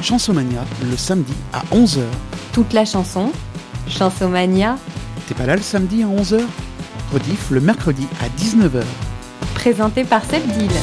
Chansomania le samedi à 11h. Toute la chanson, Chansomania. T'es pas là le samedi à 11h ? Rediff le mercredi à 19h. Présenté par Seb Deal.